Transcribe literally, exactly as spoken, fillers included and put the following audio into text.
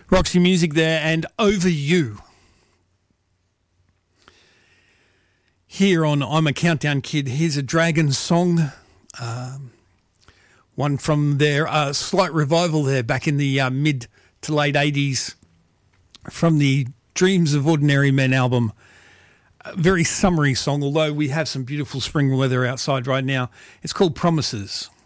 Roxy Music there and Over You. Here on I'm a Countdown Kid, here's a Dragons song. Um, one from their uh, slight revival there back in the uh, mid to late eighties from the Dreams of Ordinary Men album. A very summery song, although we have some beautiful spring weather outside right now. It's called Promises.